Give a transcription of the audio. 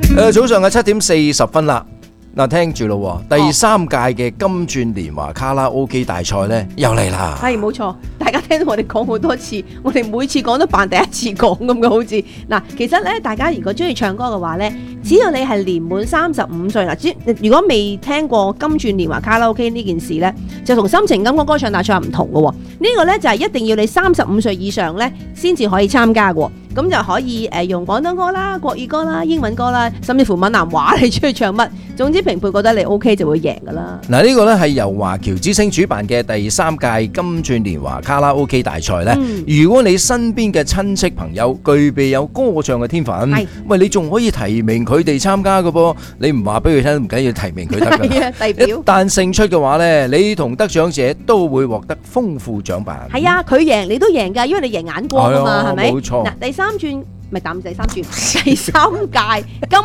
早上嘅7:40啦。嗱，聽住咯，第3屆嘅金鑽年華卡拉 OK 大賽咧又嚟啦。 係冇錯，大家聽到我哋講好多次，我哋每次講都扮第一次講咁嘅，好似嗱，其實咧，大家如果中意唱歌嘅話咧，只要你係年滿35歲嗱，如果未聽過金鑽年華卡拉 OK 呢件事咧，就同心情金曲歌唱大賽唔同嘅喎。呢個咧就係一定要你35歲以上咧先至可以參加嘅。咁就可以用廣東歌啦、國語歌啦、英文歌啦，甚至乎閩南話你中意唱乜，總之評判覺得你 OK 就會贏噶啦。 嗱，呢個咧係由華僑之星主辦嘅第3屆金鑽年華卡拉 OK 大賽咧。如果你身邊嘅親戚朋友具備有歌唱嘅天分，喂，你仲可以提名佢哋參加嘅噃。你唔話俾佢聽唔緊要，提名佢得㗎。 係啊，代表。一旦勝出嘅話咧，你同得獎者都會獲得豐富獎品。 係啊，佢贏你都贏㗎，因為你贏眼光啊嘛，係咪？ 冇錯。 嗱，第三屆金